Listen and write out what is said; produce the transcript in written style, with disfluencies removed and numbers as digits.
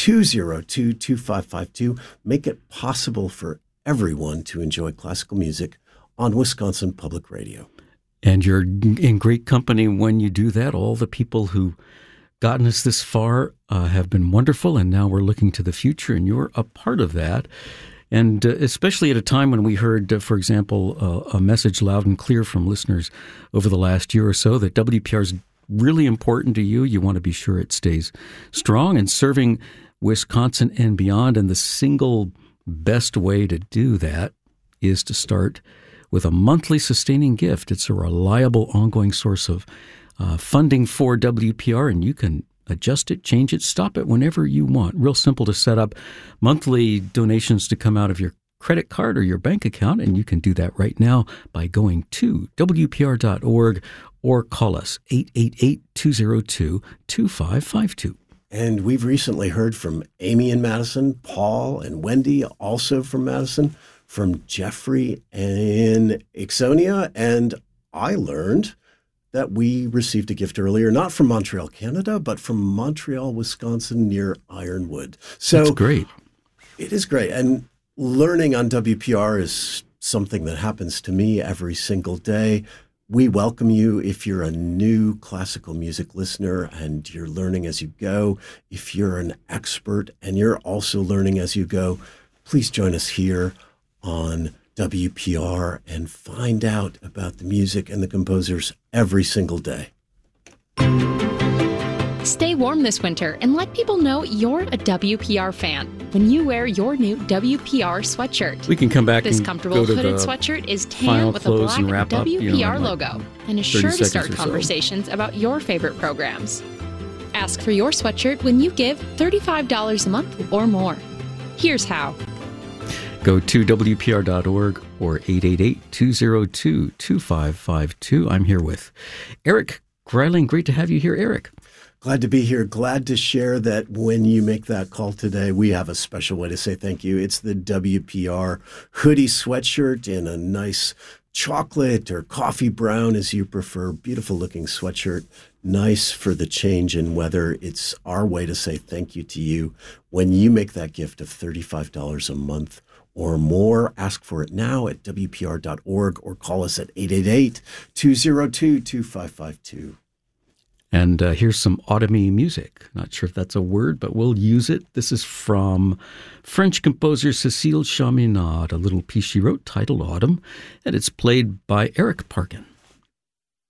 888-202-2552. Make it possible for everyone to enjoy classical music on Wisconsin Public Radio. And you're in great company when you do that. All the people who gotten us this far have been wonderful, and now we're looking to the future, and you're a part of that. And especially at a time when we heard, for example, a message loud and clear from listeners over the last year or so that WPR is really important to you. You want to be sure it stays strong and serving Wisconsin and beyond. And the single best way to do that is to start with a monthly sustaining gift. It's a reliable, ongoing source of funding for WPR, and you can adjust it, change it, stop it whenever you want. Real simple to set up monthly donations to come out of your credit card or your bank account, and you can do that right now by going to WPR.org or call us 888-202-2552. And we've recently heard from Amy in Madison, Paul and Wendy, also from Madison, from Jeffrey in Ixonia, and I learned that we received a gift earlier, not from Montreal, Canada, but from Montreal, Wisconsin, near Ironwood. So that's great. It is great. And learning on WPR is something that happens to me every single day. We welcome you if you're a new classical music listener and you're learning as you go. If you're an expert and you're also learning as you go, please join us here on WPR and find out about the music and the composers every single day. Stay warm this winter and let people know you're a WPR fan when you wear your new WPR sweatshirt. We can come back. This and comfortable go to hooded the sweatshirt is tan with a close and black wrap up, WPR in like logo and is 30 sure to seconds start or so. conversations about your favorite programs. Ask for your sweatshirt when you give $35 a month or more. Here's how. Go to WPR.org or 888-202-2552. I'm here with Eric Greiling. Great to have you here, Eric. Glad to be here. Glad to share that when you make that call today, we have a special way to say thank you. It's the WPR hoodie sweatshirt in a nice chocolate or coffee brown, as you prefer. Beautiful looking sweatshirt. Nice for the change in weather. It's our way to say thank you to you when you make that gift of $35 a month or more. Ask for it now at WPR.org or call us at 888-202-2552. And here's some autumny music. Not sure if that's a word, but we'll use it. This is from French composer Cécile Chaminade, a little piece she wrote titled Autumn, and it's played by Eric Parkin.